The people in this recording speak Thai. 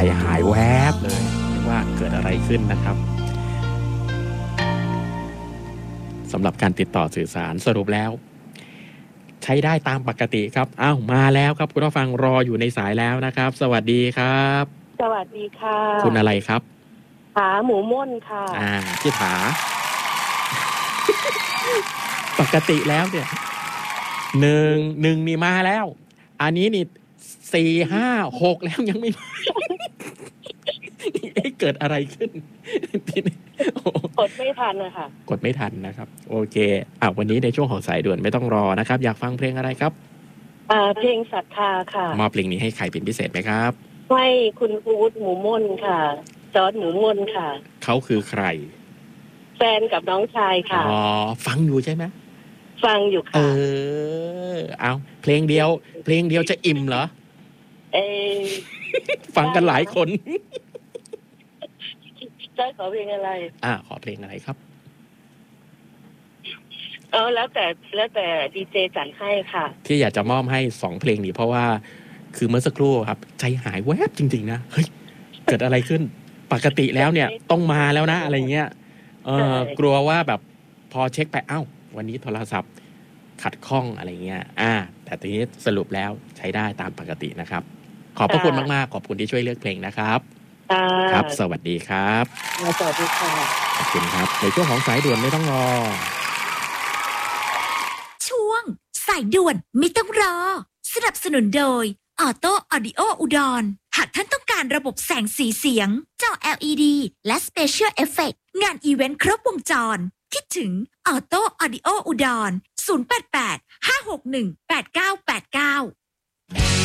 หายแวบเลยว่าเกิดอะไรขึ้นนะครับสำหรับการติดต่อสื่อสารสรุปแล้วใช้ได้ตามปกติครับอ้าวมาแล้วครับคุณผู้ฟังรออยู่ในสายแล้วนะครับสวัสดีครับสวัสดีค่ะคุณอะไรครับผาหมูม่นค่ะชื่อผา ปกติแล้วเนี่ยหนึ่งนี่มาแล้วอันนี้นี่4 5 6แล้วยังไม่มาเกิดอะไรขึ้นกดไม่ทันนะคะกดไม่ทันนะครับโอเควันนี้ในช่วงของสายด่วนไม่ต้องรอนะครับอยากฟังเพลงอะไรครับเพลงศรัทธาค่ะมอบเพลงนี้ให้ใครเป็นพิเศษไหมครับให้คุณอู๊ดหมูม่นค่ะจอร์จหมูม่นค่ะเขาคือใครแฟนกับน้องชายค่ะฟังอยู่ใช่ไหมฟังอยู่ค่ะเอาเพลงเดียวจะอิ่มเหรอฟังกันหลายคนจะขอเพลงอะไรขอเพลงอะไรครับแล้วแต่ดีเจจัดให้ค่ะที่อยากจะมอบให้2เพลงนี้เพราะว่าคือเมื่อสักครู่ครับใจหายแวบจริงๆนะเฮ้ยเกิดอะไรขึ้นปกติแล้วเนี่ยต้องมาแล้วนะอะไรเงี้ยกลัวว่าแบบพอเช็คไปวันนี้โทรศัพท์ขัดข้องอะไรเงี้ยแต่ทีนี้สรุปแล้วใช้ได้ตามปกตินะครับขอบพระคุณมากๆขอบคุณที่ช่วยเลือกเพลงนะครับครับสวัสดีครับสวัสดีค่ะขอบคุณครับในช่วงของสายด่วนไม่ต้องรอช่วงสายด่วนไม่ต้องรอสนับสนุนโดยออโต้ออดิโออุดรหากท่านต้องการระบบแสงสีเสียงจอ LED และ Special Effect งานอีเวนต์ครบวงจรคิดถึงออโต้ออดิโออุดร088 561 8989